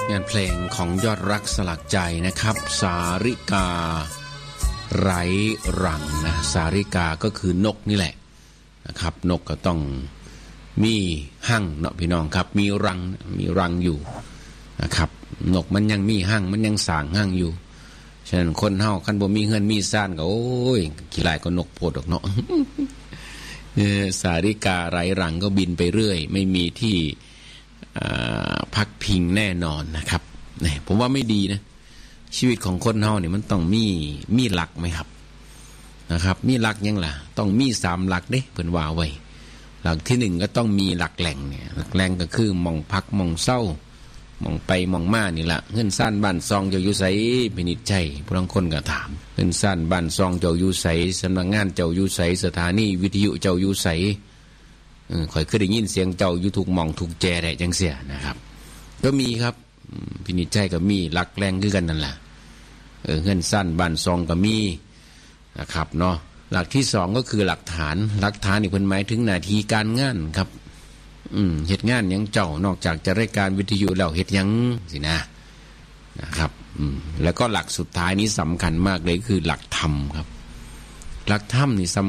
งานเพลงของยอดรักสลักใจนะครับสาริกาไร้รังนะสาริกาก็คือนกนี่แหละนะครับนกก็ต้องมีหั่งเนาะพี่น้องครับมีรังอยู่นะครับนกมันยังมีหั่งมันยังสร้างหั่งอยู่ฉะนั้นคนเฮาคันบ่มีเฮือนมีซ่านก็โอ้ยขี้หลายก็นกโพดดอกเนาะ สาริกาไร้รังก็บินไปเรื่อยไม่มีที่พักพิงแน่นอนนะครับเนี่ยผมว่าไม่ดีนะชีวิตของคนเฮาเนี่ยมันต้องมีหลักไหมครับนะครับมีหลักยังล่ะต้องมี3หลักเด้เพิ่นว่าไว้หลักที่1ก็ต้องมีหลักแหล่งเนี่ยหลักแหล่งก็คือหม่องพักหม่องเศร้าหม่องไปหม่องมานี่ล่ะเงินซ่านบ้านซองเจ้าอยู่ไสพินิจใจผู้บางคนก็ถามเงินซ่านบ้านซองเจ้าอยู่ไสสำนักงานเจ้าอยู่ไสสถานีวิทยุเจ้าอยู่ไสข่อยเคยได้ยินเสียงเจ้าอยู่ทุกหม่องทุกแจได้จังเสียนะครับก็มีครับพินิจใจก็มีหลักแหล่งคือกันนั่นแหละเงินซ่านบ้านซองก็มีนะครับเนาะหลักที่2ก็คือหลักฐานนี่เพิ่นหมายถึงหน้าที่การงานครับเฮ็ดงานหยังเจ้านอกจากจะรายการวิทยุแล้วเฮ็ดหยังสินะครับแล้วก็หลักสุดท้ายนี้สำคัญมากเลยคือหลักธรรมครับหลักธรรมนี่